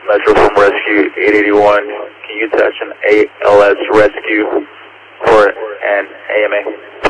Metro from Rescue 881. Can you attach an ALS rescue for an AMA?